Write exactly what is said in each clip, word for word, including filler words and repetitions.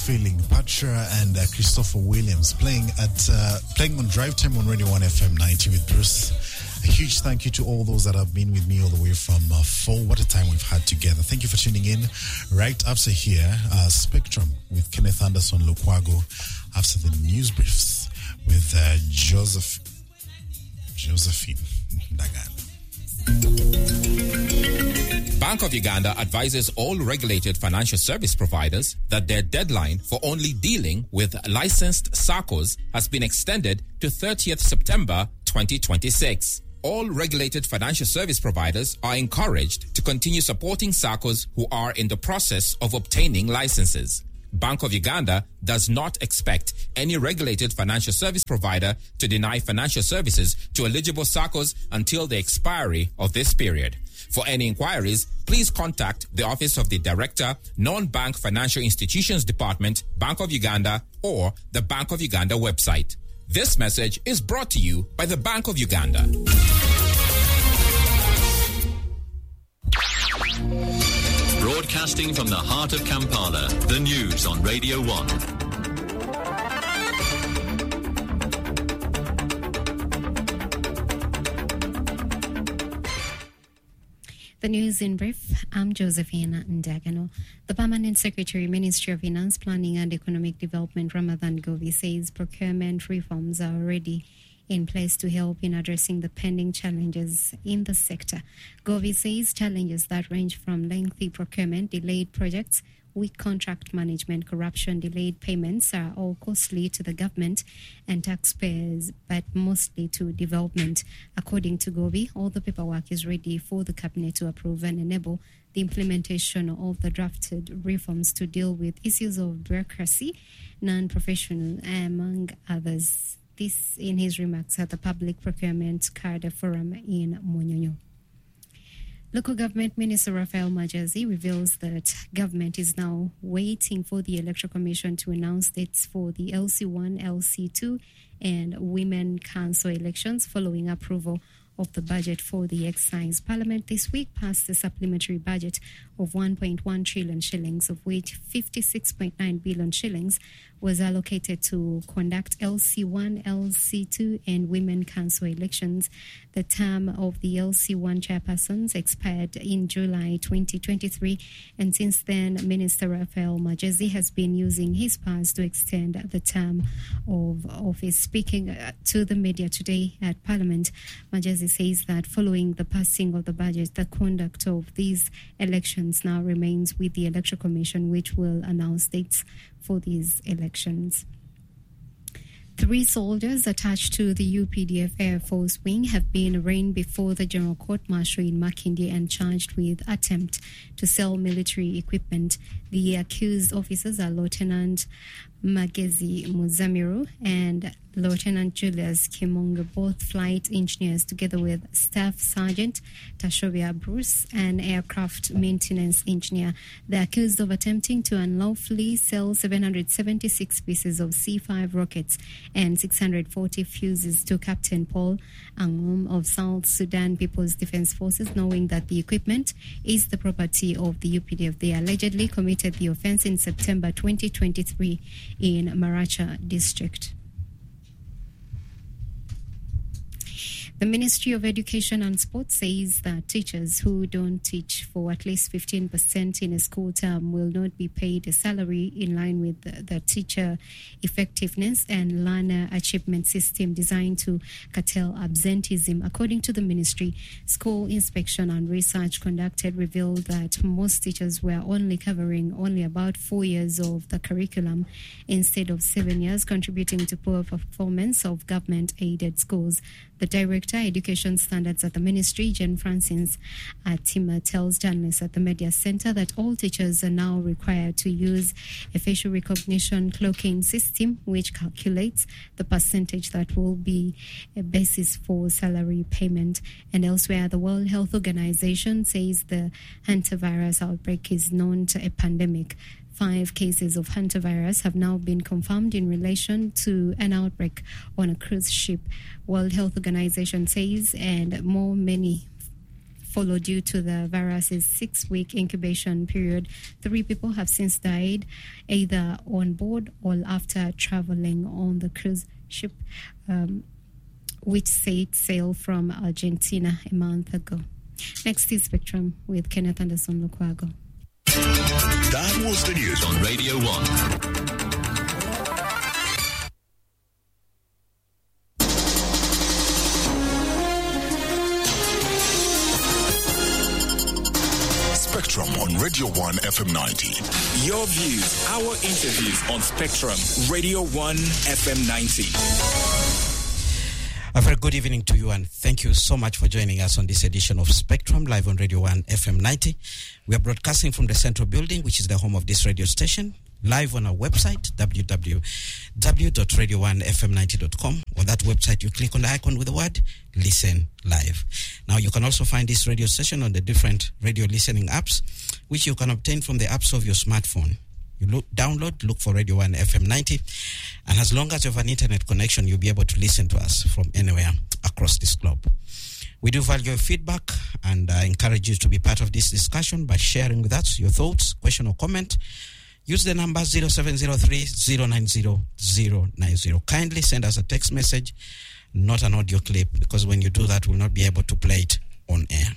feeling. Patra and uh, Christopher Williams playing at uh, playing on Drive Time on Radio one F M ninety with Bruce. A huge thank you to all those that have been with me all the way from uh, four. What a time we've had together. Thank you for tuning in. Right after here, uh, Spectrum with Kenneth Anderson Lukwago. After the news briefs with uh, Joseph Josephine Dagan. Bank of Uganda advises all regulated financial service providers that their deadline for only dealing with licensed S A C Os has been extended to thirtieth September twenty twenty-six. All regulated financial service providers are encouraged to continue supporting S A C Os who are in the process of obtaining licenses. Bank of Uganda does not expect any regulated financial service provider to deny financial services to eligible S A C Os until the expiry of this period. For any inquiries, please contact the Office of the Director, Non-Bank Financial Institutions Department, Bank of Uganda, or the Bank of Uganda website. This message is brought to you by the Bank of Uganda. Broadcasting from the heart of Kampala, the news on Radio one. The news in brief. I'm Josephine Ndagano. The Permanent Secretary, Ministry of Finance, Planning and Economic Development, Ramadan Govi, says procurement reforms are already in place to help in addressing the pending challenges in the sector. Govi says challenges that range from lengthy procurement, delayed projects, weak contract management, corruption, delayed payments are all costly to the government and taxpayers, but mostly to development. According to Govi, all the paperwork is ready for the cabinet to approve and enable the implementation of the drafted reforms to deal with issues of bureaucracy, non-professional, among others. This in his remarks at the Public Procurement Card Forum in Munyonyo. Local Government Minister Raphael Majazi reveals that government is now waiting for the Electoral Commission to announce dates for the L C one, L C two and Women Council elections following approval of the budget for the excise. Parliament this week passed a supplementary budget of one point one trillion shillings, of which fifty-six point nine billion shillings was allocated to conduct L C one, L C two and Women Council elections. The term of the L C one chairpersons expired in July twenty twenty-three, and since then, Minister Raphael Majazi has been using his powers to extend the term of office. Speaking to the media today at Parliament, Majazi says that following the passing of the budget, the conduct of these elections now remains with the Electoral Commission, which will announce dates for these elections. Three soldiers attached to the U P D F Air Force Wing have been arraigned before the General Court Martial in Makindye and charged with attempt to sell military equipment. The accused officers are Lieutenant Magezi Muzamiru and Lieutenant Julius Kimunga, both flight engineers, together with Staff Sergeant Tashovia Bruce, an aircraft maintenance engineer. They're accused of attempting to unlawfully sell seven hundred seventy-six pieces of C five rockets and six hundred forty fuses to Captain Paul Angum of South Sudan People's Defense Forces, knowing that the equipment is the property of the U P D F. They allegedly committed the offense in September twenty twenty-three in Maracha district. The Ministry of Education and Sport says that teachers who don't teach for at least fifteen percent in a school term will not be paid a salary in line with the, the teacher effectiveness and learner achievement system designed to curtail absenteeism. According to the ministry, school inspection and research conducted revealed that most teachers were only covering only about four years of the curriculum instead of seven years, contributing to poor performance of government-aided schools. The Director, Education Standards at the Ministry, Jen Francis Atima, tells journalists at the Media Center that all teachers are now required to use a facial recognition cloaking system which calculates the percentage that will be a basis for salary payment. And elsewhere, the World Health Organization says the hantavirus outbreak is not a pandemic. Five cases of hantavirus have now been confirmed in relation to an outbreak on a cruise ship, World Health Organization says, and more many followed due to the virus's six-week incubation period. Three people have since died, either on board or after traveling on the cruise ship, um, which set sail from Argentina a month ago. Next is Spectrum with Kenneth Anderson Lukwago. That was the news on Radio one. Spectrum on Radio one F M ninety. Your views, our interviews on Spectrum, Radio one F M ninety. A very good evening to you, and thank you so much for joining us on this edition of Spectrum, live on Radio one F M ninety. We are broadcasting from the Central Building, which is the home of this radio station, live on our website, w w w dot radio one f m ninety dot com. On that website, you click on the icon with the word Listen Live. Now, you can also find this radio station on the different radio listening apps, which you can obtain from the apps of your smartphone. You look, download, look for Radio one F M ninety, and as long as you have an internet connection, you'll be able to listen to us from anywhere across this globe. We do value your feedback, and I encourage you to be part of this discussion by sharing with us your thoughts, question, or comment. Use the number zero seven zero three zero nine zero zero nine zero. Kindly send us a text message, not an audio clip, because when you do that, we'll not be able to play it on air.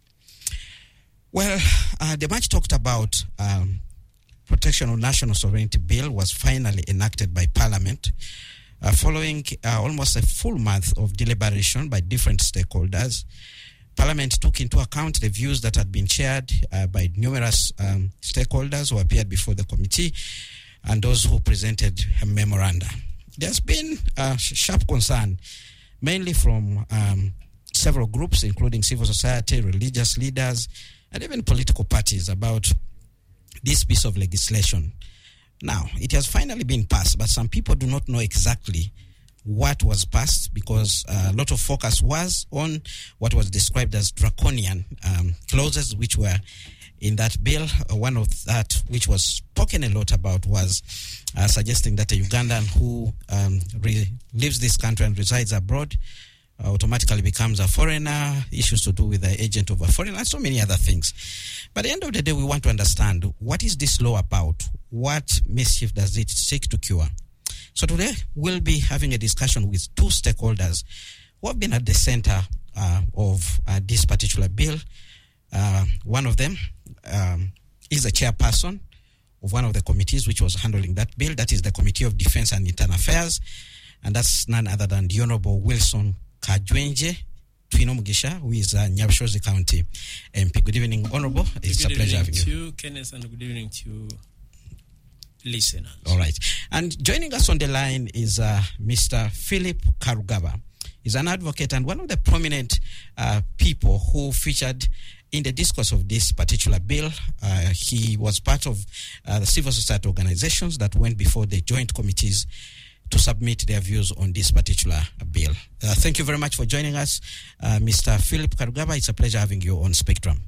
Well, uh, the much talked about um, Protection of National Sovereignty Bill was finally enacted by Parliament uh, following uh, almost a full month of deliberation by different stakeholders. Parliament took into account the views that had been shared uh, by numerous um, stakeholders who appeared before the committee and those who presented a memoranda. There's been a sharp concern, mainly from um, several groups, including civil society, religious leaders, and even political parties, about this piece of legislation. Now, it has finally been passed, but some people do not know exactly what was passed, because uh, a lot of focus was on what was described as draconian um, clauses which were in that bill. Uh, one of that which was spoken a lot about was uh, suggesting that a Ugandan who um, re- lives this country and resides abroad uh, automatically becomes a foreigner, issues to do with the agent of a foreigner, and so many other things. But at the end of the day, we want to understand, what is this law about? What mischief does it seek to cure? So today, we'll be having a discussion with two stakeholders who have been at the center uh, of uh, this particular bill. Uh, one of them um, is the chairperson of one of the committees which was handling that bill. That is the Committee of Defense and Internal Affairs. And that's none other than the Honorable Wilson Kajwenje Twino Mugisha, who is a Nyabishozi County M P. Good evening, Honorable. It's good a pleasure having you. Good evening to you, Kenneth, and good evening to listeners. All right. And joining us on the line is uh, Mister Philip Karugaba. He's an advocate and one of the prominent uh, people who featured in the discourse of this particular bill. Uh, he was part of uh, the civil society organizations that went before the joint committees to submit their views on this particular bill. Uh, thank you very much for joining us, uh, Mister Philip Karugaba. It's a pleasure having you on Spectrum.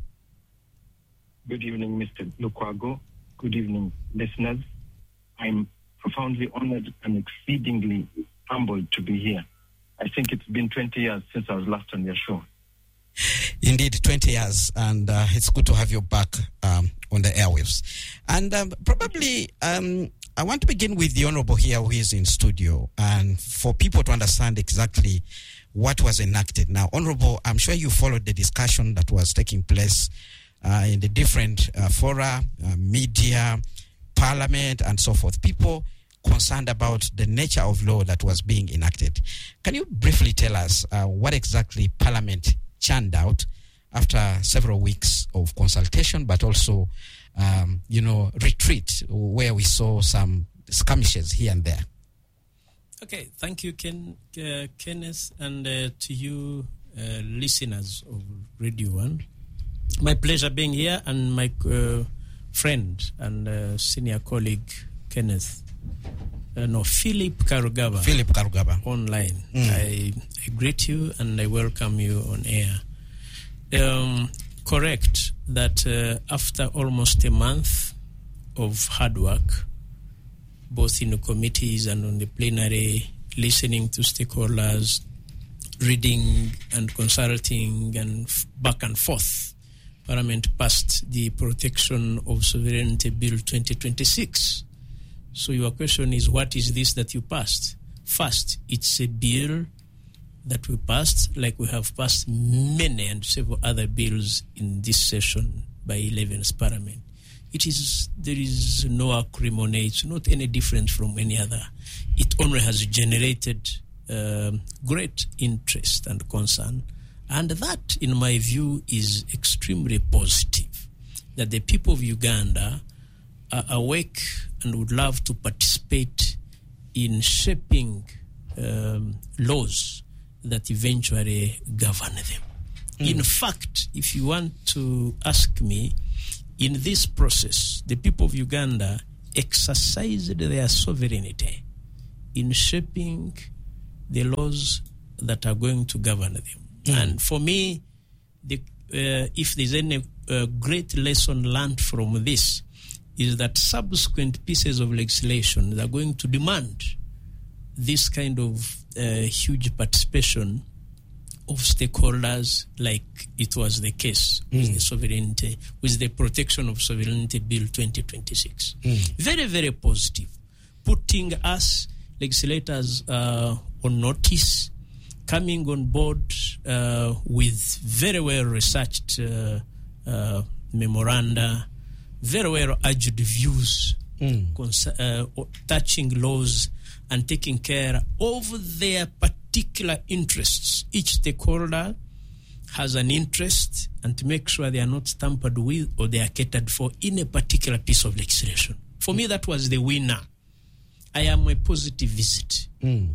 Good evening, Mister Lukwago. Good evening, listeners. I'm profoundly honored and exceedingly humbled to be here. I think it's been twenty years since I was last on your show. Indeed, twenty years, and uh, it's good to have you back um, on the airwaves. And um, probably, um, I want to begin with the Honorable here who is in studio, and for people to understand exactly what was enacted. Now, Honorable, I'm sure you followed the discussion that was taking place uh, in the different uh, fora, uh, media, Parliament, and so forth. People concerned about the nature of law that was being enacted. Can you briefly tell us uh, what exactly Parliament churned out after several weeks of consultation, but also, um, you know, retreat, where we saw some skirmishes here and there? Okay, thank you, Ken, uh, Kenneth, and uh, to you, uh, listeners of Radio One. My pleasure being here, and my uh, friend and uh, senior colleague, Kenneth. Uh, no, Philip Karugaba. Philip Karugaba. Online. Mm. I, I greet you and I welcome you on air. Um, correct that uh, after almost a month of hard work, both in the committees and on the plenary, listening to stakeholders, reading and consulting and f- back and forth, Parliament passed the Protection of Sovereignty Bill twenty twenty-six. So your question is, what is this that you passed? First, it's a bill that we passed, like we have passed many and several other bills in this session by eleventh Parliament. It is, there is no acrimony, it's not any different from any other. It only has generated um, great interest and concern, and that, in my view, is extremely positive, that the people of Uganda are awake and would love to participate in shaping um, laws that eventually govern them. Mm. In fact, if you want to ask me, in this process, the people of Uganda exercised their sovereignty in shaping the laws that are going to govern them. Mm. And for me, the, uh, if there's any uh, great lesson learned from this, is that subsequent pieces of legislation that are going to demand this kind of uh, huge participation of stakeholders, like it was the case mm. with the sovereignty, with the Protection of Sovereignty Bill twenty twenty-six. Mm. Very, very positive. Putting us, legislators, uh, on notice, coming on board uh, with very well researched uh, uh, memoranda, very well urged views, mm. cons- uh, touching laws and taking care of their particular interests. Each stakeholder has an interest, and to make sure they are not tampered with or they are catered for in a particular piece of legislation. For me, that was the winner. I am a positive visit. Mm.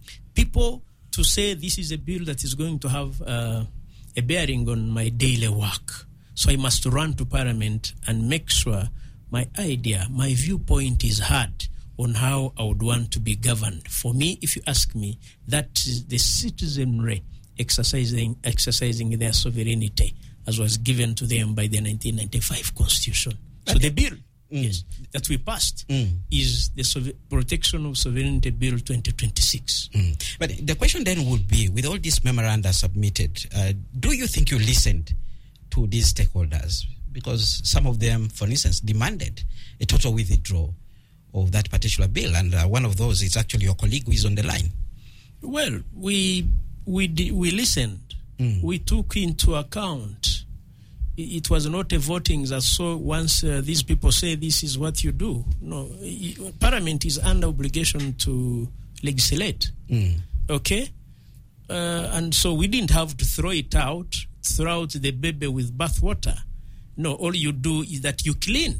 People to say this is a bill that is going to have uh, a bearing on my daily work. So I must run to Parliament and make sure my idea, my viewpoint is heard on how I would want to be governed. For me, if you ask me, that is the citizenry exercising exercising their sovereignty as was given to them by the nineteen ninety-five Constitution. So the bill mm. yes, that we passed mm. is the Sove- Protection of Sovereignty Bill twenty twenty-six. Mm. But the question then would be, with all these memoranda submitted, uh, do you think you listened to these stakeholders? Because some of them, for instance, demanded a total withdrawal of that particular bill, and uh, one of those is actually your colleague who is on the line. Well, we we di- we listened. Mm. We took into account. It was not a voting that so once uh, these people say this is what you do. No, Parliament is under obligation to legislate. Mm. Okay, uh, and so we didn't have to throw it out, throw out the baby with bathwater. No, all you do is that you clean.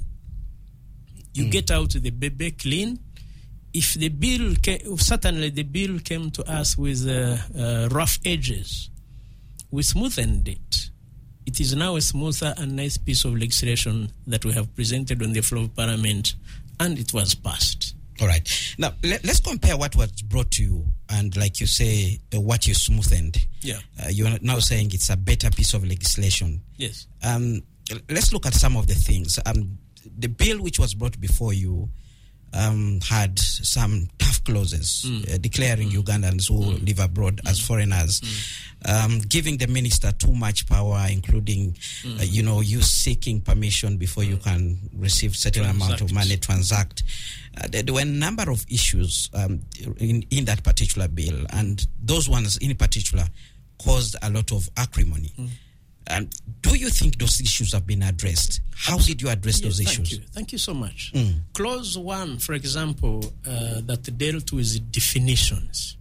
You mm. get out the baby clean. If the bill, came, certainly the bill came to us with uh, uh, rough edges, we smoothened it. It is now a smoother and nice piece of legislation that we have presented on the floor of Parliament, and it was passed. All right. Now, let, let's compare what was brought to you and, like you say, uh, what you smoothened. Yeah. Uh, you are now saying it's a better piece of legislation. Yes. Um, let's look at some of the things. Um, the bill which was brought before you um, had some tough clauses mm. uh, declaring mm. Ugandans who mm. live abroad mm. as foreigners, mm. um, giving the minister too much power, including, mm. uh, you know, you seeking permission before mm. you can receive certain transact. amount of money, transact. Uh, there, there were a number of issues um, in, in that particular bill, and those ones in particular caused a lot of acrimony. Mm. And do you think those issues have been addressed? How Absolutely. did you address yes, those thank issues? You. Thank you so much. Mm. Clause one, for example, uh, that dealt with definitions.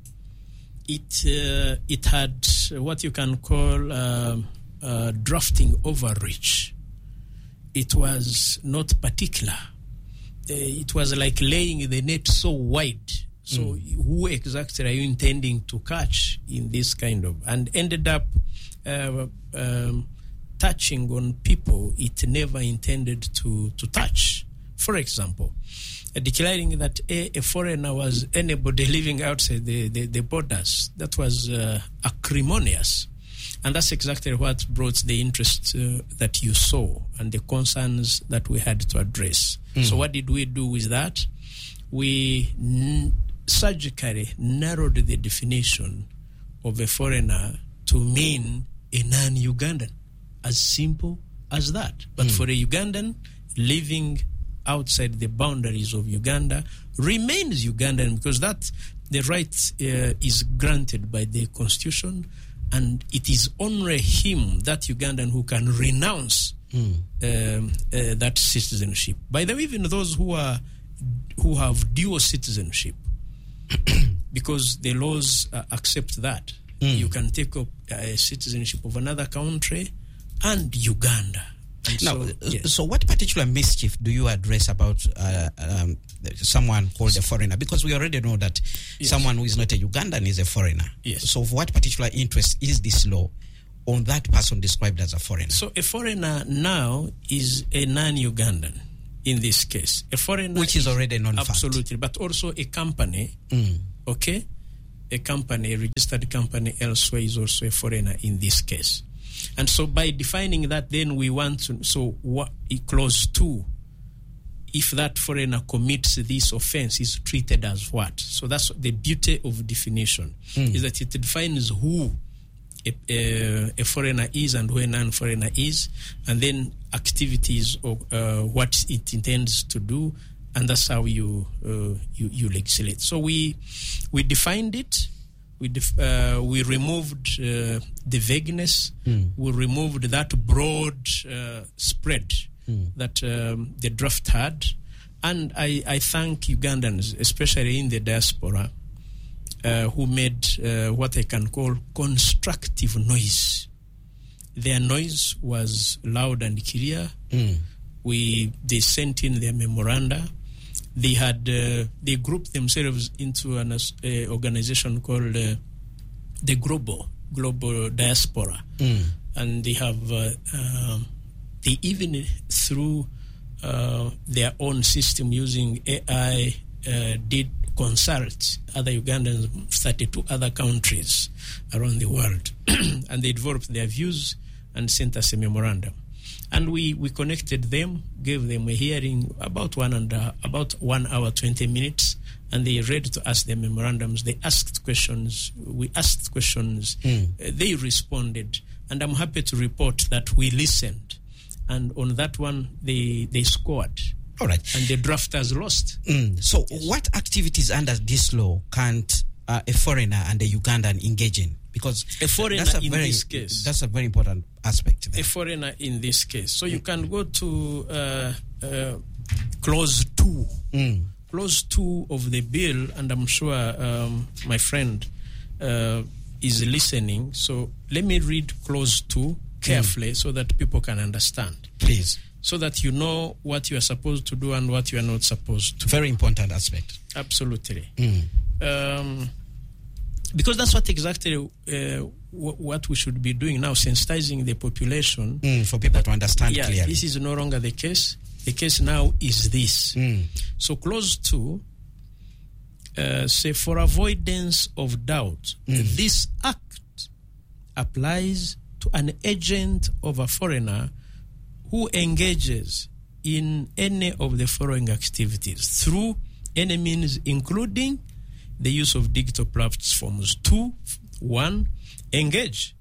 It uh, it had what you can call uh, uh, drafting overreach. It was not particular. Uh, it was like laying the net so wide. So mm. who exactly are you intending to catch in this kind of... And ended up uh, um, touching on people it never intended to, to touch. For example, uh, declaring that a, a foreigner was anybody living outside the, the, the borders. That was uh, acrimonious. And that's exactly what brought the interest uh, that you saw and the concerns that we had to address. Mm. So what did we do with that? We... N- surgically narrowed the definition of a foreigner to mean a non-Ugandan. As simple as that. But mm. for a Ugandan living outside the boundaries of Uganda remains Ugandan, because that the right uh, is granted by the Constitution, and it is only him, that Ugandan, who can renounce mm. um, uh, that citizenship. By the way, even those who are who have dual citizenship, because the laws uh, accept that. Mm. You can take up a citizenship of another country and Uganda. And now, so, yes. so what particular mischief do you address about uh, um, someone called a foreigner? Because we already know that yes. someone who is not a Ugandan is a foreigner. Yes. So what particular interest is this law on that person described as a foreigner? So a foreigner now is a non-Ugandan in this case. A foreigner, which is already non-fact. Absolutely, but also a company, mm. okay? A company, a registered company elsewhere is also a foreigner in this case. And so by defining that, then we want to, so what, clause two, if that foreigner commits this offense, is treated as what? So that's the beauty of definition, mm. is that it defines who a, a, a foreigner is and who a non-foreigner is, and then activities of uh, what it intends to do, and that's how you uh, you, you legislate. So we we defined it. We def- uh, we removed uh, the vagueness. Mm. We removed that broad uh, spread mm. that um, the draft had, and I, I thank Ugandans, especially in the diaspora, uh, who made uh, what I can call constructive noise. Their noise was loud and clear. Mm. We they sent in their memoranda. They had uh, they grouped themselves into an uh, organization called uh, the Global Global Diaspora, mm. and they have uh, uh, they even through uh, their own system using A I uh, did consult other Ugandans, thirty-two other countries around the world, and they developed their views and sent us a memorandum. And we, we connected them, gave them a hearing about one and uh, about one hour twenty minutes, and they read to us their memorandums. They asked questions. We asked questions. Mm. Uh, they responded, and I'm happy to report that we listened. And on that one, they they scored. All right. And the drafters lost. Mm. So, yes. What activities under this law can't uh, a foreigner and a Ugandan engage in? Because a foreigner that's a in very, this case, that's a very important aspect there. A foreigner in this case. So you can go to uh, uh, clause two, mm. clause two of the bill, and I'm sure um, my friend uh, is listening. So let me read clause two carefully mm. so that people can understand. Please. So that you know what you are supposed to do and what you are not supposed to. Very important aspect. Absolutely. Mm. Um, Because that's what exactly uh, w- what we should be doing now, sensitizing the population. Mm, for people that, to understand yeah, clearly. This is no longer the case. The case now is this. Mm. So clause two, uh, say, for avoidance of doubt, mm. this act applies to an agent of a foreigner who engages in any of the following activities through any means, including the use of digital platforms. Two, one, engage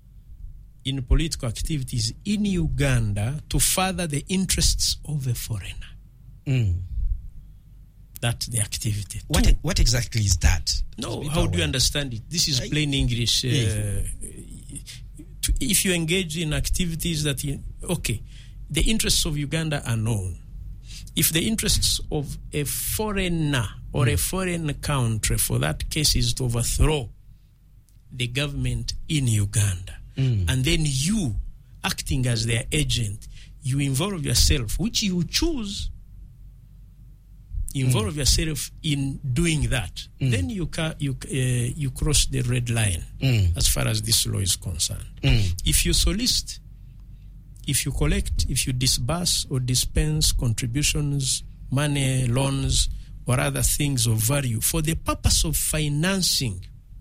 in political activities in Uganda to further the interests of a foreigner. Mm. That's the activity. What Two, what exactly is that? No, how do you understand it? This is plain English. Uh, yes. to, if you engage in activities that, you, okay, the interests of Uganda are known. If the interests of a foreigner or mm. a foreign country, for that case, is to overthrow the government in Uganda, mm. and then you, acting as their agent, you involve yourself, which you choose, involve mm. yourself in doing that, mm. then you ca- you uh, you cross the red line mm. as far as this law is concerned. Mm. If you solicit, if you collect, if you disburse or dispense contributions, money, loans, or other things of value for the purpose of financing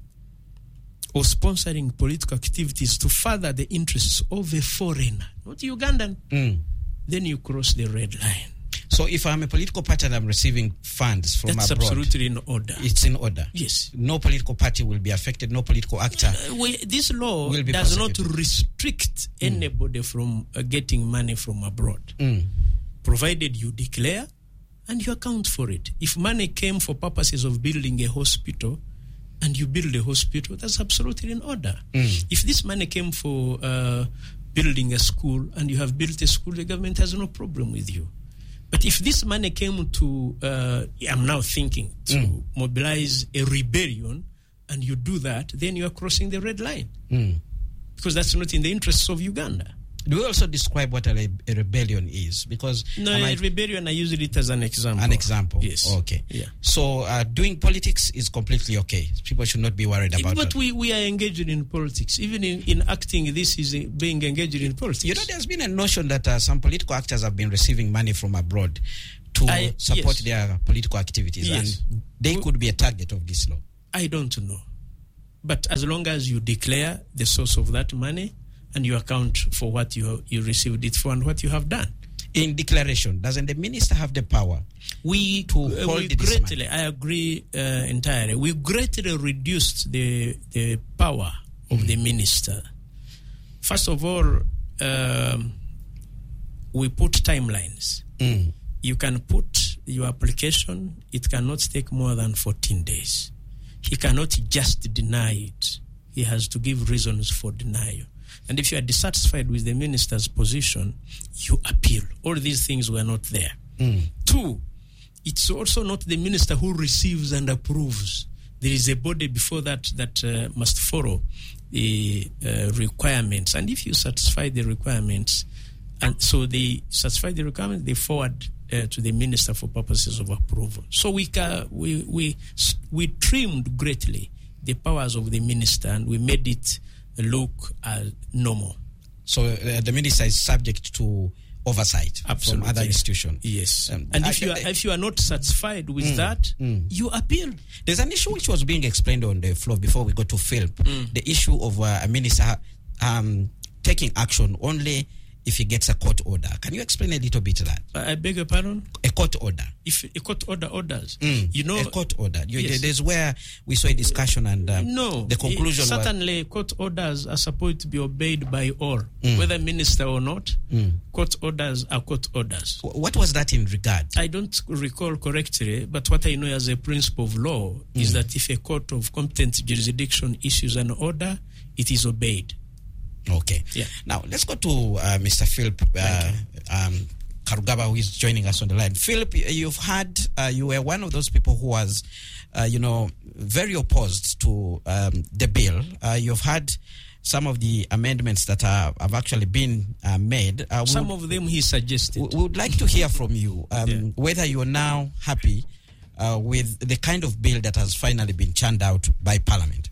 or sponsoring political activities to further the interests of a foreigner, not Ugandan, mm. then you cross the red line. So if I'm a political party and I'm receiving funds from That's abroad, absolutely in order. It's in order. Yes. No political party will be affected. No political actor. Uh, we, this law will be does not prosecuted. restrict anybody mm. from uh, getting money from abroad, mm. provided you declare and you account for it. If money came for purposes of building a hospital and you build a hospital, that's absolutely in order. Mm. If this money came for uh, building a school and you have built a school, the government has no problem with you. But if this money came to, uh, I'm now thinking, to Mm. mobilize a rebellion, and you do that, then you are crossing the red line. Mm. Because that's not in the interests of Uganda. Do we also describe what a, re- a rebellion is? Because No, am a I- rebellion, I use it as an example. an example. Yes. Okay. Yeah. So uh, doing politics is completely okay. People should not be worried about But that. we, we are engaged in politics. Even in, in acting, this is uh, being engaged in politics. You know, there's been a notion that uh, some political actors have been receiving money from abroad to I- support yes. their political activities, Yes. and they could be a target of this law. I don't know. But as long as you declare the source of that money and you account for what you you received it for and what you have done. In declaration, doesn't the minister have the power We, to uh, hold we this greatly, money? I agree uh, entirely. We greatly reduced the the power of Mm. the minister. First of all, um, we put timelines. Mm. You can put your application, it cannot take more than fourteen days. He cannot just deny it. He has to give reasons for denial. And if you are dissatisfied with the minister's position, you appeal. All these things were not there. Mm. Two, it's also not the minister who receives and approves. There is a body before that that uh, must follow the uh, requirements. And if you satisfy the requirements, and so they satisfy the requirements, they forward uh, to the minister for purposes of approval. So we, ca- we we we trimmed greatly the powers of the minister, and we made it look uh, normal. So uh, the minister is subject to oversight Absolutely. from other institutions. Yes. Um, and I- if you are, I- if you are not satisfied with Mm, that, mm. you appeal. There's an issue which was being explained on the floor before we go to film. Mm. The issue of uh, a minister um, taking action only if he gets a court order. Can you explain a little bit of that? I beg your pardon? A court order. If a court order orders, Mm. you know, a court order. You, Yes. There's where we saw a discussion and um, no, the conclusion it- was... certainly court orders are supposed to be obeyed by all, Mm. whether minister or not. Mm. Court orders are court orders. Wh- What was that in regard? I don't recall correctly, but what I know as a principle of law is Mm. that if a court of competent jurisdiction issues an order, it is obeyed. Okay. Yeah. Now, let's go to uh, Mister Philip uh, um, Karugaba, who is joining us on the line. Philip, you've had, uh, you were one of those people who was, uh, you know, very opposed to um, the bill. Uh, you've had some of the amendments that are, have actually been uh, made. Uh, Some we, of them he suggested. we would like to hear from you um, Yeah. whether you're now happy uh, with the kind of bill that has finally been churned out by Parliament.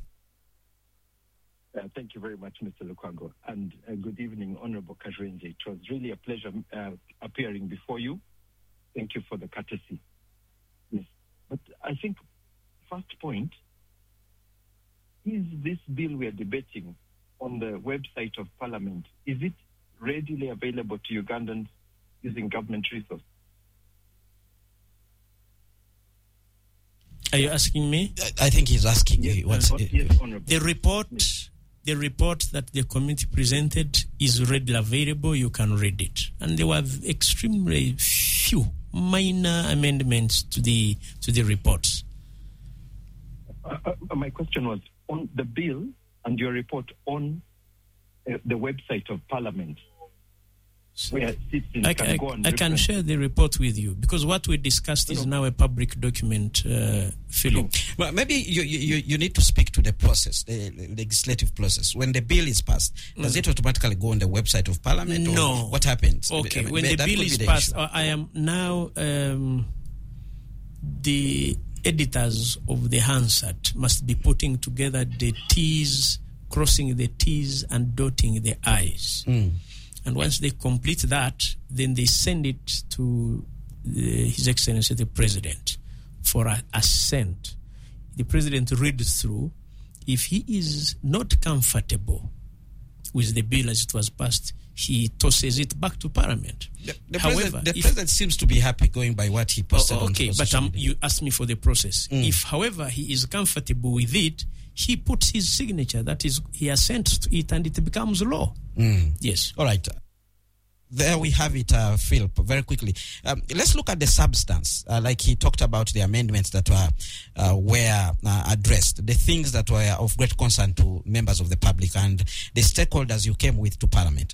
Uh, thank you very much, Mister Lukwago, and uh, good evening, Honorable Kajwenje. It was really a pleasure uh, appearing before you. Thank you for the courtesy. Yes, but I think first point is this bill we are debating on the website of Parliament. Is it readily available to Ugandans using government resources? Are you asking me? I I think he's asking Yes, you. What's, uh, yes, Honorable. The report, Yes. the report that the committee presented is readily available. You can read it, and there were extremely few minor amendments to the to the reports. Uh, uh, my question was on the bill and your report on uh, the website of Parliament, where citizens I, can I, go and I can reference. share the report with you because what we discussed is now a public document, uh, Philip. Well, maybe you, you, you need to speak to the process, the legislative process. When the bill is passed, does it automatically go on the website of Parliament? Or No. what happens? Okay, I mean, when the that bill could be is the passed, issue. uh, I am now um, the editors of the Hansard must be putting together the T's, crossing the T's and dotting the I's. Mm. And once they complete that, then they send it to the, His Excellency the President for a, assent. The President reads through. If he is not comfortable with the bill as it was passed, he tosses it back to Parliament. The, the However, president, the if, president seems to be happy going by what he posted oh, on okay, but um, you asked me for the process. Mm. If, however, he is comfortable with it, he puts his signature. That is, he assents to it, and it becomes law. Mm. Yes. All right. There we have it, uh, Phil, very quickly. Um, let's look at the substance. Uh, like he talked about the amendments that were, uh, were uh, addressed, the things that were of great concern to members of the public and the stakeholders you came with to Parliament.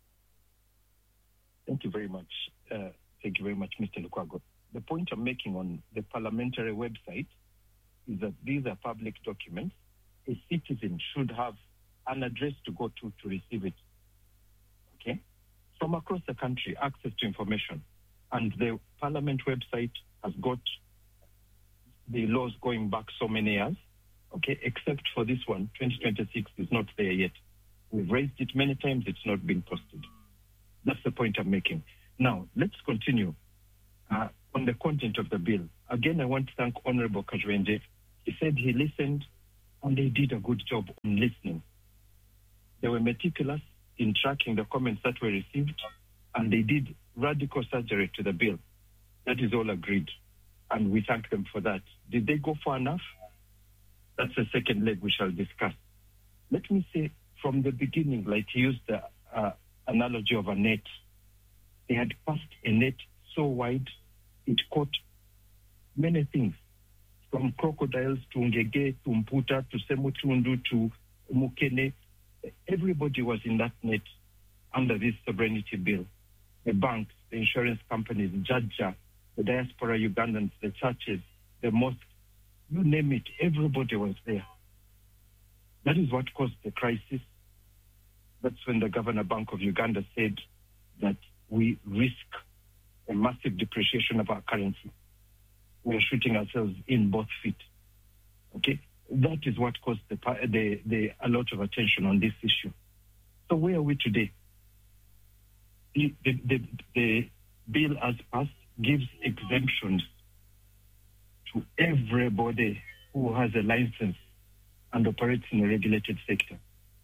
Thank you very much. Uh, thank you very much, Mister Lukwago. The point I'm making on the parliamentary website is that these are public documents. A citizen should have an address to go to to receive it. Okay? From across the country, access to information. And the Parliament website has got the laws going back so many years, okay, except for this one, twenty twenty-six is not there yet. We've raised it many times, it's not been posted. That's the point I'm making. Now, let's continue uh, on the content of the bill. Again, I want to thank Honorable Kajwenje. He said he listened and they did a good job on listening. They were meticulous in tracking the comments that were received, and they did radical surgery to the bill. That is all agreed, and we thank them for that. Did they go far enough? That's the second leg we shall discuss. Let me say from the beginning, like he used the uh, analogy of a net. They had passed a net so wide, it caught many things, from crocodiles to Ngege, to Mputa, to Semutundu, to Mukene. Everybody was in that net under this sovereignty bill. The banks, the insurance companies, Jaja, the diaspora Ugandans, the churches, the mosques, you name it, everybody was there. That is what caused the crisis. That's when the Governor Bank of Uganda said that we risk a massive depreciation of our currency. We are shooting ourselves in both feet. Okay? That is what caused the, the, the, a lot of attention on this issue. So where are we today? The, the, the, the bill as passed gives exemptions to everybody who has a license and operates in a regulated sector.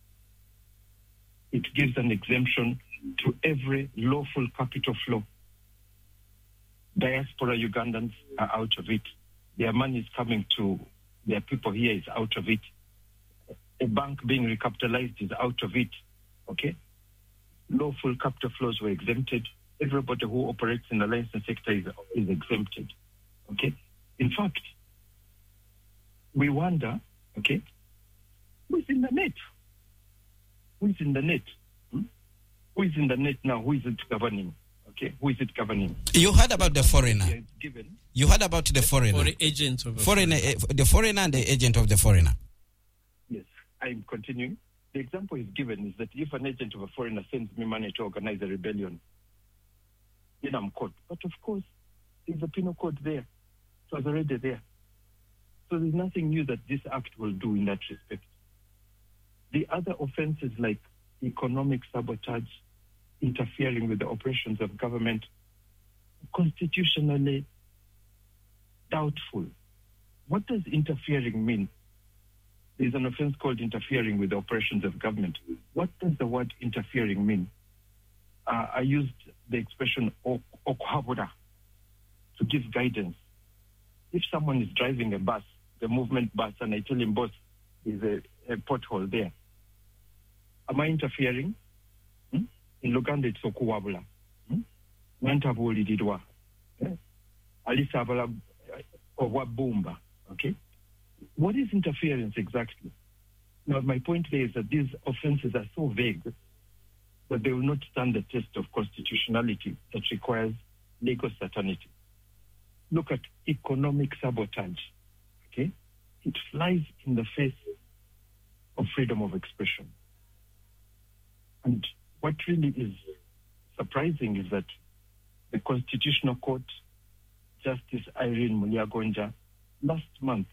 It gives an exemption to every lawful capital flow. Diaspora Ugandans are out of it. Their money is coming to their people here is out of it. A bank being recapitalized is out of it. Okay? Lawful capital flows were exempted. Everybody who operates in the licensed sector is, is exempted. Okay? In fact, we wonder, okay, who's in the net? Who's in the net? Hmm? Who is in the net now? Who is it governing? Okay, who is it governing? You heard about the foreigner. Given. You heard about the foreigner. Or the agent of a foreigner, foreigner. The foreigner and the agent of the foreigner. Yes, I'm continuing. The example is given is that if an agent of a foreigner sends me money to organize a rebellion, then I'm caught. But of course, there's a penal code there. It was already there. So there's nothing new that this act will do in that respect. The other offenses like economic sabotage, interfering with the operations of government, constitutionally doubtful. What does interfering mean? There's an offense called interfering with the operations of government. What does the word interfering mean? Uh, I used the expression okuhabura to give guidance. If someone is driving a bus, the movement bus, and I tell him, boss, there's a, a pothole there, am I interfering? Hmm? In Luganda, it's okuwabula. Nantabulididwa. Alisabala obwabumba. Okay? What is interference exactly? Now, my point there is that these offenses are so vague that they will not stand the test of constitutionality that requires legal certainty. Look at economic sabotage. Okay? It flies in the face of freedom of expression. And what really is surprising is that the Constitutional Court, Justice Irene Mulyagonja, last month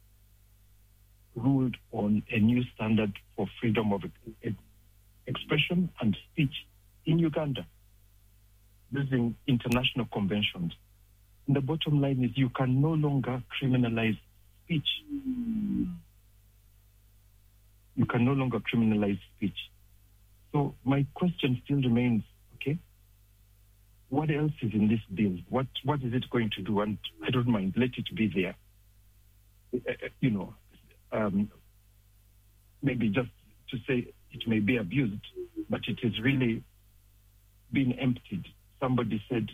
ruled on a new standard for freedom of expression and speech in Uganda, using international conventions. And the bottom line is you can no longer criminalize speech. You can no longer criminalize speech. So my question still remains, okay, what else is in this bill? What What is it going to do? And I don't mind, let it be there. Uh, you know, um, maybe just to say it may be abused, but it is really being emptied. Somebody said,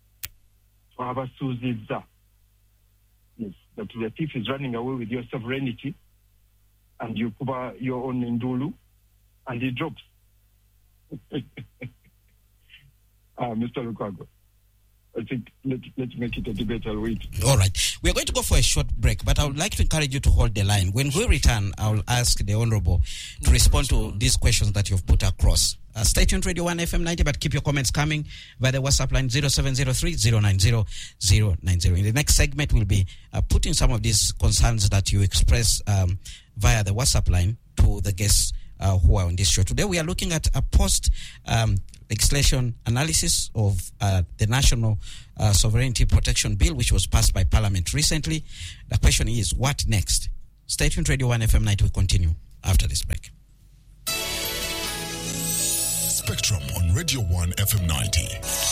yes, that the thief is running away with your sovereignty, and you cover your own Ndulu, and he drops. uh, Mister Lukwago, I think let, let's make it a debate. I'll wait. All right. We are going to go for a short break, but I would like to encourage you to hold the line. When we return, I will ask the Honorable to respond to these questions that you've put across. Uh, stay tuned, Radio one F M ninety, but keep your comments coming via the WhatsApp line zero seven zero three zero nine zero zero nine zero. In the next segment, we'll be uh, putting some of these concerns that you express um, via the WhatsApp line to the guests uh, who are on this show. Today, we are looking at a post um, legislation analysis of uh, the National uh, Sovereignty Protection Bill, which was passed by Parliament recently. The question is, what next? Stay tuned, Radio one F M ninety. We'll continue after this break. Spectrum on Radio one F M ninety.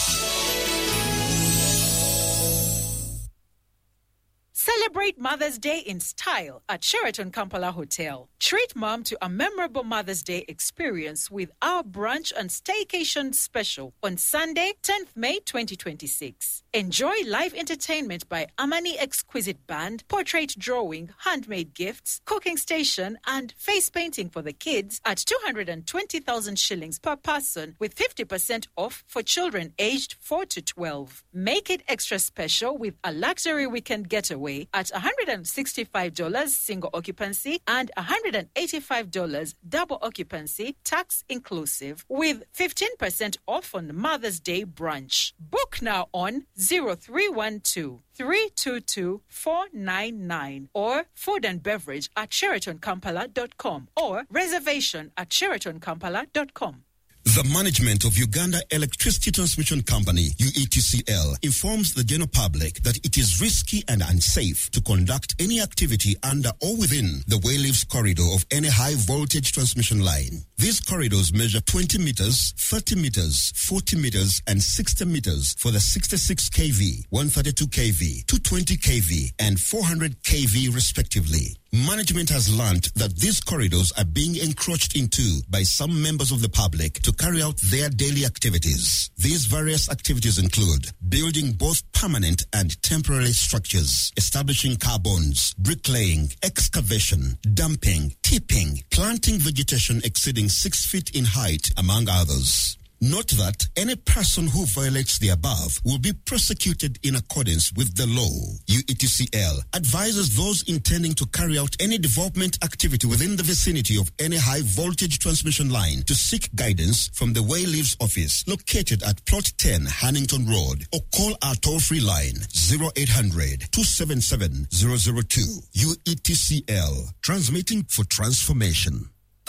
Celebrate Mother's Day in style at Sheraton Kampala Hotel. Treat mom to a memorable Mother's Day experience with our brunch and staycation special on Sunday, tenth May twenty twenty-six. Enjoy live entertainment by Amani Exquisite Band, portrait drawing, handmade gifts, cooking station, and face painting for the kids at two hundred twenty thousand shillings per person with fifty percent off for children aged four to twelve. Make it extra special with a luxury weekend getaway at one hundred sixty-five dollars single occupancy and one hundred eighty-five dollars double occupancy, tax inclusive, with fifteen percent off on Mother's Day brunch. Book now on zero three one two, three two two, four nine nine or food and beverage at sheraton kampala dot com or reservation at sheraton kampala dot com. The management of Uganda Electricity Transmission Company, U E T C L, informs the general public that it is risky and unsafe to conduct any activity under or within the Wayleaves corridor of any high-voltage transmission line. These corridors measure twenty meters, thirty meters, forty meters, and sixty meters for the sixty-six kilovolt, one thirty-two kilovolt, two twenty kilovolt, and four hundred kilovolt respectively. Management has learned that these corridors are being encroached into by some members of the public to carry out their daily activities. These various activities include building both permanent and temporary structures, establishing car bonds, bricklaying, excavation, dumping, tipping, planting vegetation exceeding six feet in height, among others. Note that any person who violates the above will be prosecuted in accordance with the law. U E T C L advises those intending to carry out any development activity within the vicinity of any high-voltage transmission line to seek guidance from the Wayleaves office located at Plot ten, Hannington Road, or call our toll-free line zero eight hundred, two seven seven, zero zero two. U E T C L, transmitting for transformation.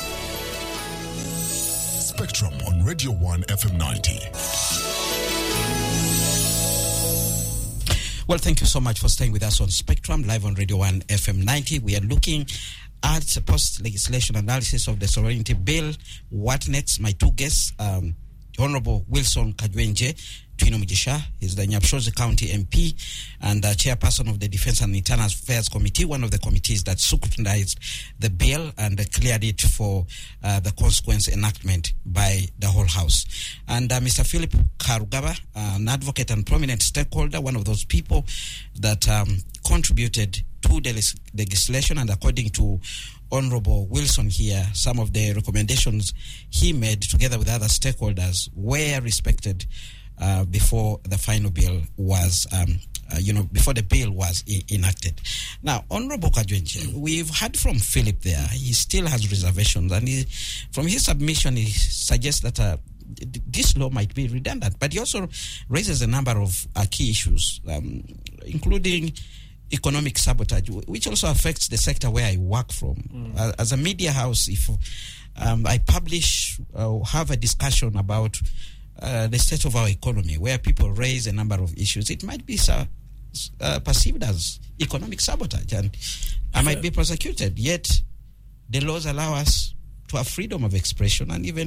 Spectrum on Radio one F M ninety. Well, thank you so much for staying with us on Spectrum, live on Radio one F M ninety. We are looking at post-legislation analysis of the Sovereignty Bill. What next? My two guests, um, Honorable Wilson Kajwenje, Twino Mujisha, he's the Nyapshozi County M P and the chairperson of the Defense and Internal Affairs Committee, one of the committees that scrutinized the bill and uh, cleared it for uh, the consequence enactment by the whole House. And uh, Mister Philip Karugaba, uh, an advocate and prominent stakeholder, one of those people that um, contributed to the legislation, and according to Honorable Wilson here, some of the recommendations he made together with other stakeholders were respected uh, before the final bill was, um, uh, you know, before the bill was I- enacted. Now, Honorable Kajwenje, we've heard from Philip there. He still has reservations, and he, from his submission, he suggests that uh, this law might be redundant, but he also raises a number of uh, key issues, um, including economic sabotage, which also affects the sector where I work from. Mm. Uh, as a media house, if um, I publish or uh, have a discussion about uh, the state of our economy, where people raise a number of issues, it might be uh, uh, perceived as economic sabotage, and I might be prosecuted. Yet, the laws allow us to have freedom of expression and even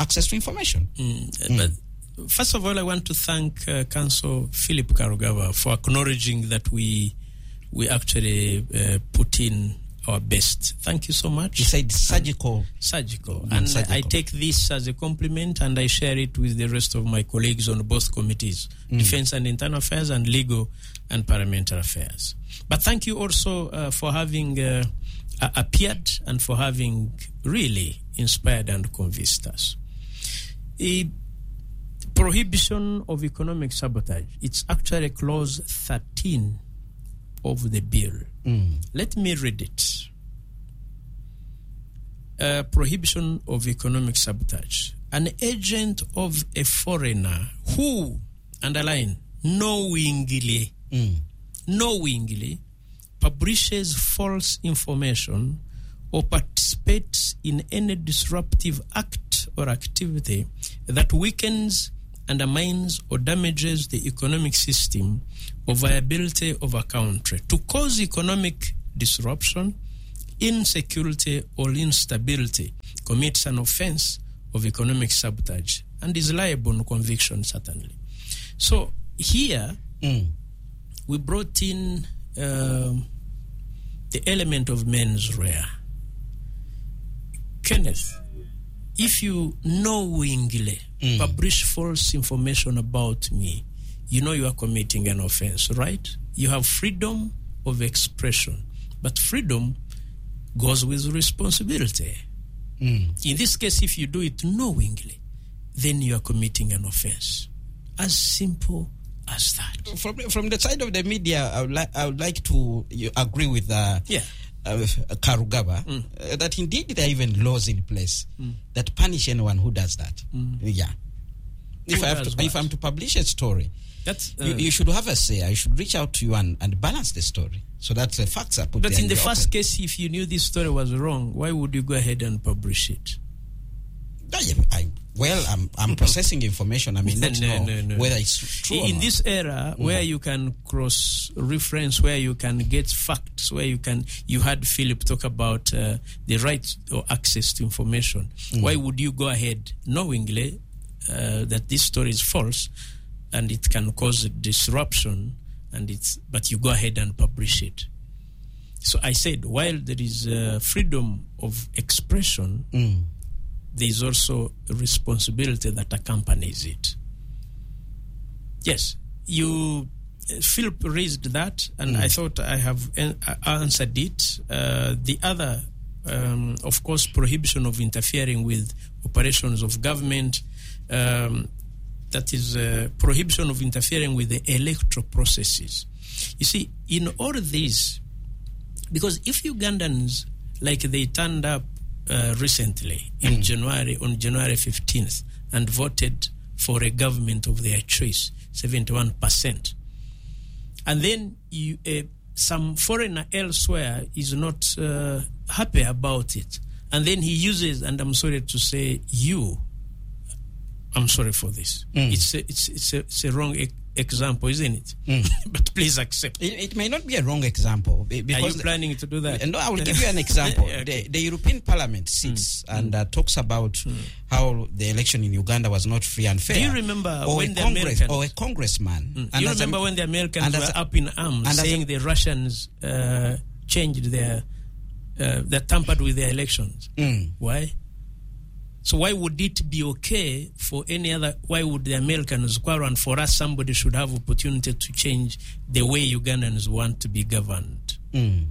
access to information. Mm, mm. But first of all, I want to thank uh, Council Philip Karugaba for acknowledging that we we actually uh, put in our best. Thank you so much. You said surgical. Surgical. Mm, and surgical. I take this as a compliment and I share it with the rest of my colleagues on both committees, mm. Defense and Internal Affairs and Legal and Parliamentary Affairs. But thank you also uh, for having uh, appeared and for having really inspired and convinced us. A prohibition of economic sabotage, it's actually clause thirteen of the bill. Mm. Let me read it. Uh, prohibition of economic sabotage. An agent of a foreigner who, underline, knowingly, mm. knowingly publishes false information or participates in any disruptive act or activity that weakens, undermines, or damages the economic system or viability of a country to cause economic disruption, insecurity, or instability, commits an offense of economic sabotage and is liable on conviction, certainly. So here, mm. we brought in uh, the element of mens rea. Kenneth, if you knowingly mm. publish false information about me, you know you are committing an offense, right? You have freedom of expression, but freedom goes with responsibility. Mm. In this case, if you do it knowingly, then you are committing an offense. As simple as that. From from the side of the media, I would like I would like to you agree with uh, yeah. uh, Karugaba mm. uh, that indeed there are even laws in place mm. that punish anyone who does that. Mm. Yeah. If Who I have does to, what? if I'm to publish a story, That's, uh, you, you should have a say. I should reach out to you and, and balance the story so that the facts are put But there in the open. first case, if you knew this story was wrong, why would you go ahead and publish it? I, I, well, I'm I'm processing information. I may not no, know no, no. whether it's true or In not. this era, Mm. where you can cross-reference, where you can get facts, where you can, you had Philip talk about uh, the right or access to information. Mm. Why would you go ahead knowingly uh, that this story is false and it can cause disruption, and it's but you go ahead and publish it? So I said, while there is uh, freedom of expression, Mm. there is also a responsibility that accompanies it. Yes, you, uh, Philip raised that, and Mm. I thought I have an- uh, answered it. Uh, the other, um, of course, prohibition of interfering with operations of government, um, that is uh, prohibition of interfering with the electoral processes. You see, in all this, because if Ugandans, like they turned up uh, recently in Mm. January, on January fifteenth, and voted for a government of their choice, seventy-one percent, and then you, uh, some foreigner elsewhere is not uh, happy about it, and then he uses, and I'm sorry to say, you, I'm sorry for this. Mm. It's a, it's it's a, it's a wrong e- example, isn't it? Mm. But please accept. It, it may not be a wrong example be- Are because you planning to do that? No, I will give you an example. Okay. the, the European Parliament sits mm. and uh, talks about mm. how the election in Uganda was not free and fair. Do you remember or when a the Congress, Americans... or a congressman? Mm. And Do you as a- remember when the Americans and were as a- up in arms and as a- saying the Russians uh, changed their... Uh, that tampered with their elections? Mm. Why? So why would it be okay for any other... Why would the Americans quarrel, and for us somebody should have opportunity to change the way Ugandans want to be governed? Mm.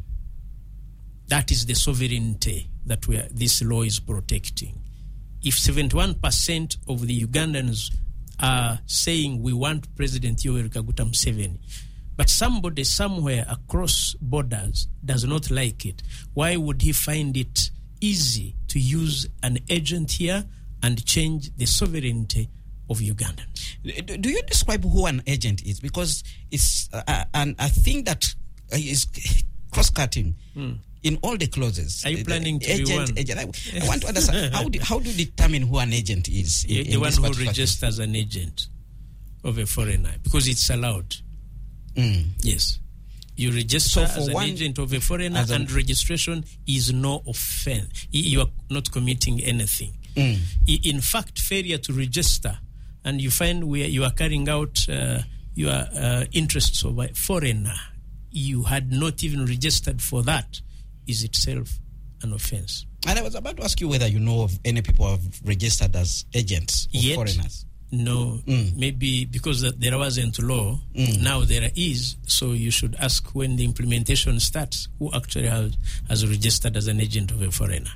That is the sovereignty that we are, this law is protecting. If seventy-one percent of the Ugandans are saying we want President Yoweri Kaguta Museveni, but somebody somewhere across borders does not like it, why would he find it easy to use an agent here and change the sovereignty of Ugandans? Do, do you describe who an agent is? Because it's uh, an, a thing that is cross-cutting Mm. in all the clauses. Are you planning The to be agent, one? agent. I, I want to understand, how do, how do you determine who an agent is? In, the in one this who particular case? registers an agent of a foreigner, because it's allowed. Mm. Yes. You register So for as an one- agent of a foreigner, as an- and registration is no offense. Y- You are not committing anything. Mm. I, in fact, failure to register, and you find where you are carrying out uh, your uh, interests of a foreigner, you had not even registered for that, is itself an offense. And I was about to ask you whether you know of any people who have registered as agents of Yet, foreigners. No, mm. maybe because there wasn't law, mm. now there is, so you should ask when the implementation starts, who actually has, has registered as an agent of a foreigner.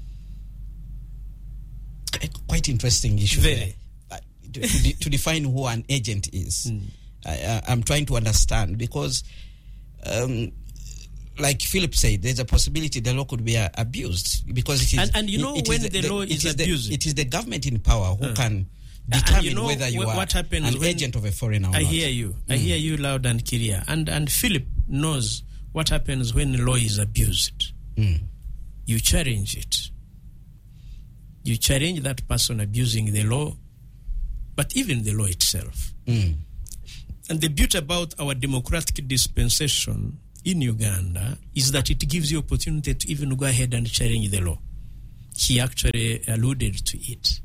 Quite interesting issue. Very. Uh, to, to, de- to define who an agent is. Mm. I, I'm trying to understand because, um, like Philip said, there's a possibility the law could be uh, abused because it is. And, and you know, it, it when is the, the law is, is abused, the, it is the government in power who uh. can determine you know, whether you are what happens an when, agent of a foreigner or I not. hear you. Mm. I hear you loud and clear. And and Philip knows what happens when the law is abused. Mm. You challenge it. You challenge that person abusing the law, but even the law itself. Mm. And the beauty about our democratic dispensation in Uganda is that it gives you opportunity to even go ahead and challenge the law. He actually alluded to it.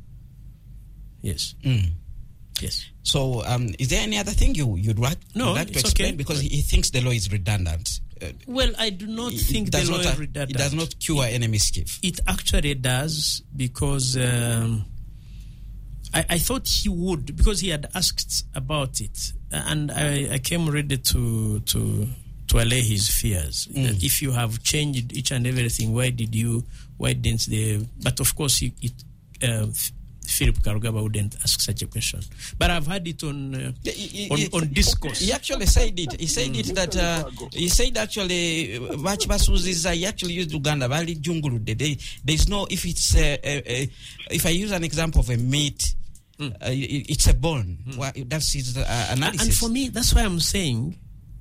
Yes. Mm. Yes. So, um, is there any other thing you, you'd like, no, you'd like to it's explain? Okay. Because he, he thinks the law is redundant. Uh, well, I do not it, think it the law not, is redundant. It does not cure it, any mischief. It actually does because um, I, I thought he would, because he had asked about it. And I, I came ready to to to allay his fears. Mm. If you have changed each and everything, why did you, why didn't they? But of course, it, it uh, Philip Karugaba wouldn't ask such a question. But I've had it on uh, he, on, he, on discourse. He actually said it. He said mm. it that uh, he said actually Bach Basuziza he actually used Uganda. Bali Jungulude. There is no if it's uh, uh, uh, if I use an example of a meat, mm. uh, it, it's a bone. Mm. Well, that's his uh, analysis. And for me, that's why I'm saying,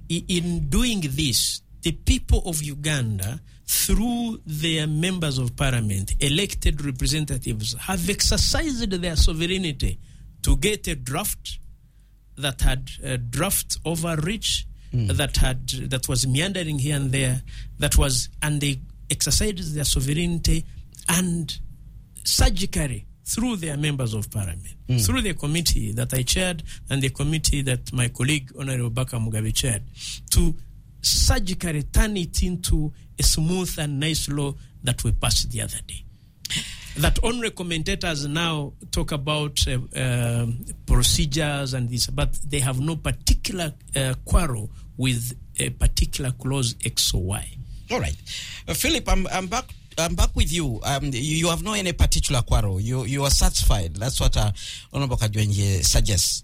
in doing this, the people of Uganda, through their members of parliament, elected representatives, have exercised their sovereignty to get a draft that had a draft overreach, mm. that had that was meandering here and there, that was, and they exercised their sovereignty and surgically through their members of parliament, mm. through the committee that I chaired and the committee that my colleague Honorable Baka Mugabe chaired, to surgically turn it into a smooth and nice law that we passed the other day. That honorary commentators now talk about uh, uh, procedures and this, but they have no particular uh, quarrel with a particular clause X or Y. All right. Uh, Philip, I'm, I'm back I'm back with you. Um, you. You have no any particular quarrel. You you are satisfied. That's what uh, Honorable Kajwenje suggests.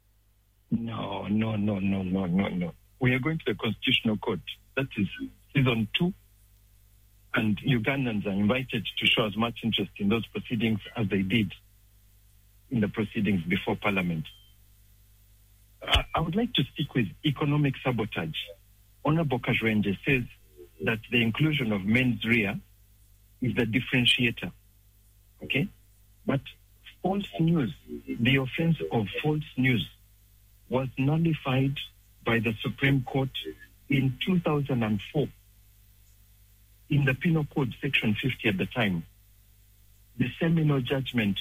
No, no, no, no, no, no, no. We are going to the Constitutional Court. That is season two. And Ugandans are invited to show as much interest in those proceedings as they did in the proceedings before Parliament. I, I would like to stick with economic sabotage. Honorable Kajwenje says that the inclusion of mens rea is the differentiator. Okay? But false news, the offense of false news, was nullified by the Supreme Court in two thousand four. In the Penal Code, Section fifty at the time, the seminal judgment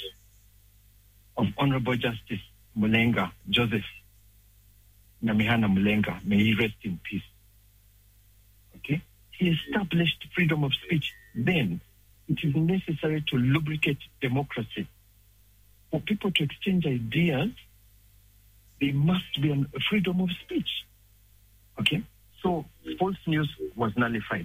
of Honorable Justice Mulenga, Joseph Namihana Mulenga, may he rest in peace. Okay? He established freedom of speech. Then it is necessary to lubricate democracy. For people to exchange ideas, there must be a freedom of speech. Okay? So false news was nullified.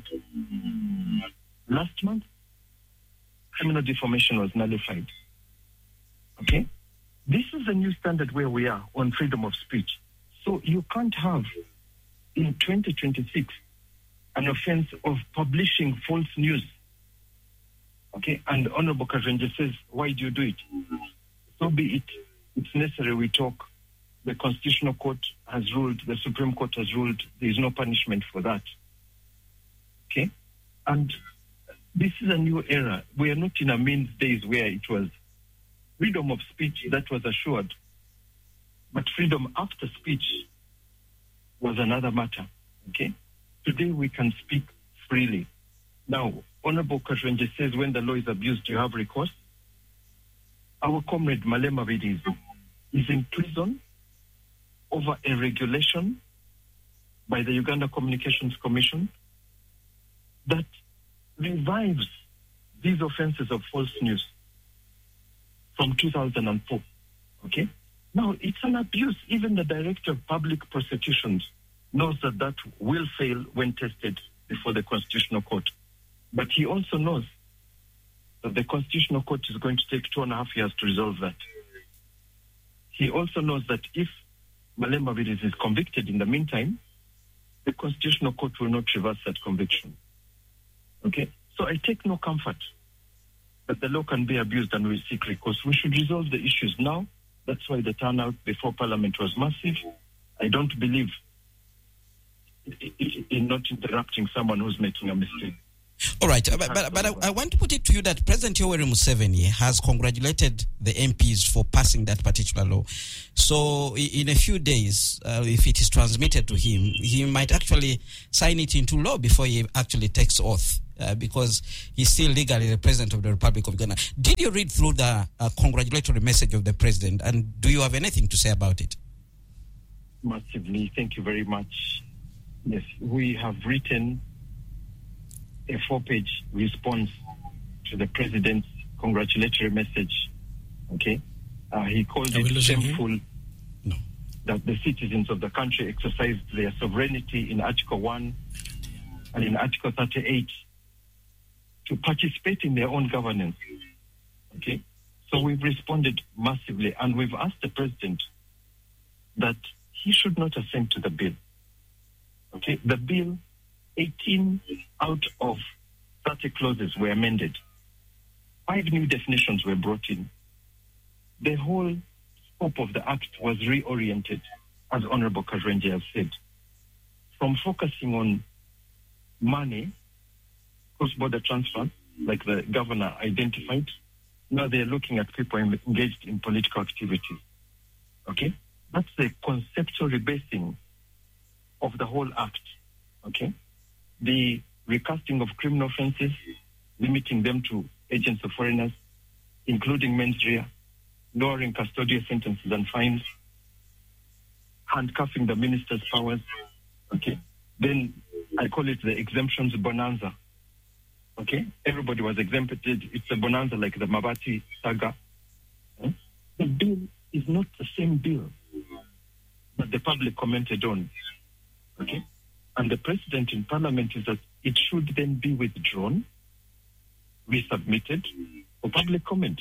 Last month, criminal defamation was nullified. Okay? This is a new standard where we are on freedom of speech. So you can't have, in twenty twenty-six, an offense of publishing false news. Okay? And Honorable Kajwenje says, why do you do it? So be it. It's necessary we talk. The Constitutional Court has ruled, the Supreme Court has ruled, there is no punishment for that. Okay? And this is a new era. We are not in a means days where it was freedom of speech that was assured, but freedom after speech was another matter. Okay? Today we can speak freely. Now, Honorable Kajwenje says when the law is abused, you have recourse. our comrade Malema Vidizi is in prison over a regulation by the Uganda Communications Commission that revives these offenses of false news from two thousand four. Okay? Now, it's an abuse. Even the Director of Public Prosecutions knows that that will fail when tested before the Constitutional Court. But he also knows that the Constitutional Court is going to take two and a half years to resolve that. He also knows that if Malema Vidizi is convicted in the meantime, the Constitutional Court will not reverse that conviction. Okay? So I take no comfort that the law can be abused and we seek recourse. We should resolve the issues now. That's why the turnout before Parliament was massive. I don't believe in not interrupting someone who's making a mistake. All right, but, but, but I, I want to put it to you that President Yoweri Museveni has congratulated the M Ps for passing that particular law. So in a few days, uh, if it is transmitted to him, he might actually sign it into law before he actually takes oath, uh, because he's still legally the President of the Republic of Ghana. Did you read through the uh, congratulatory message of the President, and do you have anything to say about it? Massively, thank you very much. Yes, we have written a four-page response to the President's congratulatory message. Okay? Uh, he called Are it shameful no. that the citizens of the country exercised their sovereignty in Article one and in Article thirty-eight to participate in their own governance. Okay? So we've responded massively, and we've asked the President that he should not assent to the bill. Okay? The bill, eighteen out of thirty clauses were amended. Five new definitions were brought in. The whole scope of the Act was reoriented, as Honorable Karenji has said, from focusing on money, cross-border transfers, like the governor identified. Now they're looking at people engaged in political activities. Okay? That's the conceptual rebasing of the whole Act. Okay? The recasting of criminal offences, limiting them to agents of foreigners, including mens rea, lowering custodial sentences and fines, handcuffing the minister's powers. Okay. Then I call it the exemptions bonanza. Okay. Everybody was exempted. It's a bonanza like the Mabati saga. Okay? The bill is not the same bill that the public commented on. Okay. And the President in Parliament is that it should then be withdrawn, resubmitted for public comment.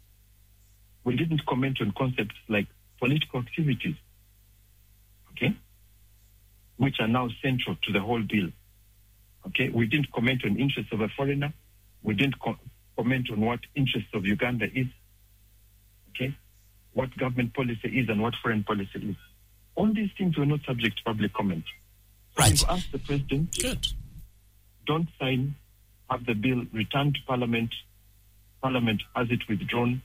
We didn't comment on concepts like political activities, okay, which are now central to the whole bill. Okay, we didn't comment on interests of a foreigner. We didn't co- comment on what interests of Uganda is, okay, what government policy is and what foreign policy is. All these things were not subject to public comment. Right. We've asked the President, Good. don't sign, have the bill returned to Parliament, Parliament has it withdrawn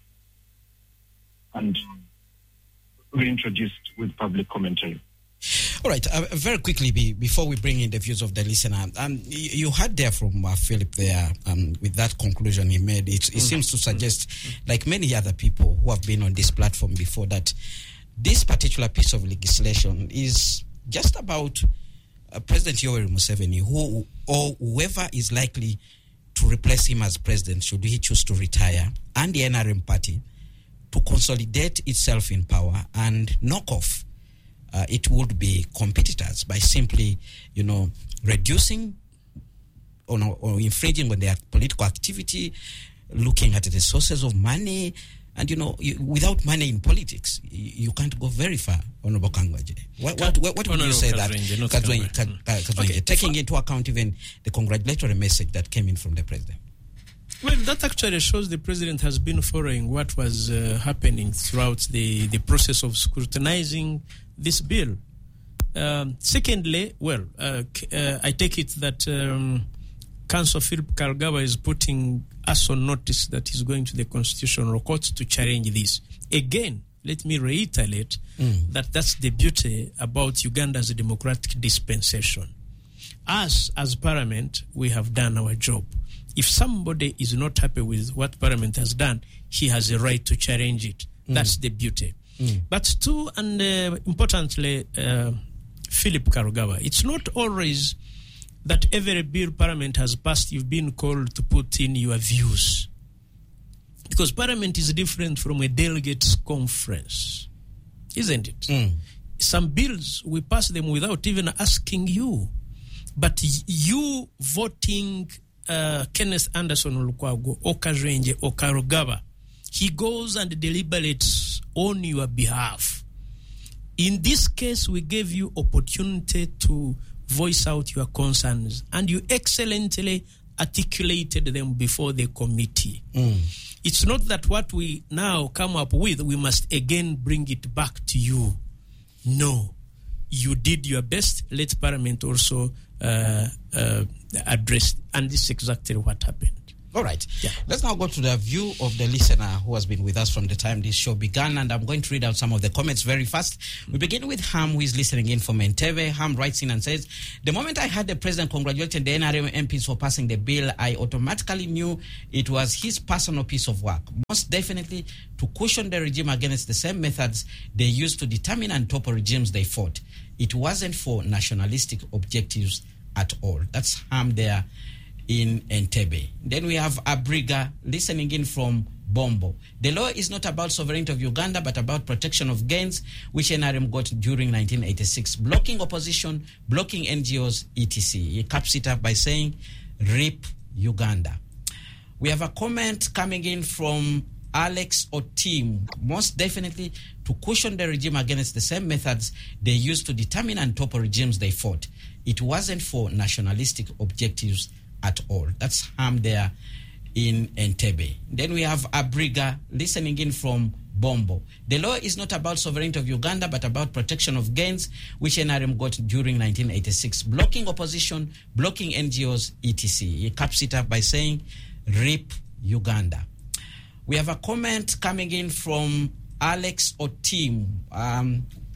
and reintroduced with public commentary. All right, uh, very quickly be, before we bring in the views of the listener, um, you, you heard there from uh, Philip there um, with that conclusion he made. It, it mm. seems to suggest, like many other people who have been on this platform before, that this particular piece of legislation is just about uh, President Yoweri Museveni, who or whoever is likely to replace him as president, should he choose to retire, and the N R M party to consolidate itself in power and knock off Uh, it would be competitors by simply, you know, reducing or, or infringing on their political activity, looking at the sources of money. And, you know, you, without money in politics, you, you can't go very far, Honorable Kangwaje. What, what, what, what would you say that, Kazwenye, Kazwenye, okay. taking into account even the congratulatory message that came in from the president? Well, that actually shows the president has been following what was uh, happening throughout the, the process of scrutinizing this bill. Um, secondly, well, uh, uh, I take it that um, Councillor Philip Kalgawa is putting us on notice that he's going to the Constitutional Court to challenge this. Again, let me reiterate mm. that that's the beauty about Uganda's democratic dispensation. Us, as Parliament, we have done our job. if somebody is not happy with what Parliament has done, he has a right to challenge it. Mm. That's the beauty. Mm. But two, and uh, importantly, uh, Philip Karugawa, it's not always that every bill Parliament has passed, you've been called to put in your views. Because Parliament is different from a delegates conference, isn't it? Mm. Some bills, we pass them without even asking you. But you voting uh, Kenneth Anderson Lukwago, Okarenje, Okarugawa, he goes and deliberates on your behalf. In this case, we gave you opportunity to voice out your concerns, and you excellently articulated them before the committee. Mm. It's not that what we now come up with, we must again bring it back to you. No. You did your best. Let Parliament also uh, uh, address, and this is exactly what happened. All right. Yeah. Let's now go to the view of the listener who has been with us from the time this show began, and I'm going to read out some of the comments very fast. We begin with Ham, who is listening in from Entebbe. Ham writes in and says, the moment I heard the president congratulating the N R M M Ps for passing the bill, I automatically knew it was his personal piece of work. Most definitely to cushion the regime against the same methods they used to determine and topple regimes they fought. It wasn't for nationalistic objectives at all. That's Ham there in Entebbe. Then we have Abriga listening in from Bombo. The law is not about sovereignty of Uganda, but about protection of gains, which N R M got during nineteen eighty-six. Blocking opposition, blocking N G Os, et cetera. He caps it up by saying, RIP Uganda. We have a comment coming in from Alex Otim. Most definitely to cushion the regime against the same methods they used to determine and topple regimes they fought. It wasn't for nationalistic objectives at all. That's Ham there in Entebbe. Then we have Abriga listening in from Bombo. The law is not about sovereignty of Uganda, but about protection of gains, which N R M got during nineteen eighty-six. Blocking opposition, blocking N G Os, et cetera. He caps it up by saying, RIP Uganda. We have a comment coming in from Alex Otim. Um,